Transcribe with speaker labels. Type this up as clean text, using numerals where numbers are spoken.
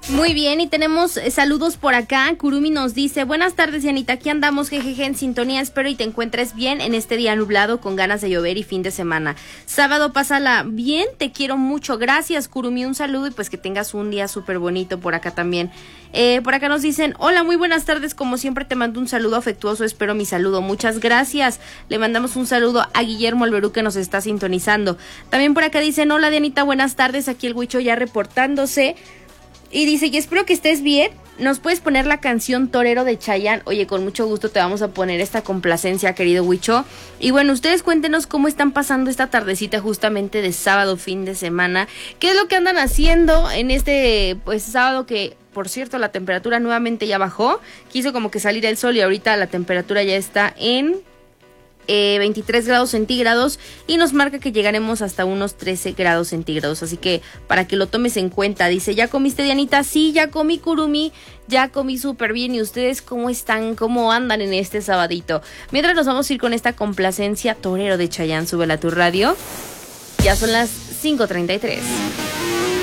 Speaker 1: Muy bien, y tenemos saludos por acá. Kurumi nos dice: buenas tardes, Dianita, aquí andamos, jejeje, en sintonía, espero y te encuentres bien en este día nublado con ganas de llover y fin de semana. Sábado, pásala bien, te quiero mucho. Gracias, Kurumi, un saludo y pues que tengas un día súper bonito por acá también. Por acá nos dicen: hola, muy buenas tardes, como siempre te mando un saludo afectuoso, espero mi saludo. Muchas gracias. Le mandamos un saludo a Guillermo Alberú, que nos está sintonizando. También por acá dicen: hola, Dianita, buenas tardes, aquí el Huicho ya reportándose. Y dice: y espero que estés bien. ¿Nos puedes poner la canción Torero de Chayanne? Oye, con mucho gusto te vamos a poner esta complacencia, querido Huicho. Y bueno, ustedes cuéntenos cómo están pasando esta tardecita justamente de sábado, fin de semana. ¿Qué es lo que andan haciendo en este pues sábado que, por cierto, la temperatura nuevamente ya bajó? Quiso como que salir el sol y ahorita la temperatura ya está en 23 grados centígrados y nos marca que llegaremos hasta unos 13 grados centígrados, así que para que lo tomes en cuenta. Dice: ¿ya comiste, Dianita? Sí, ya comí, Kurumi, ya comí súper bien. ¿Y ustedes cómo están? ¿Cómo andan en este sabadito? Mientras nos vamos a ir con esta complacencia Torero de Chayanne, súbela a tu radio. Ya son las 5:33.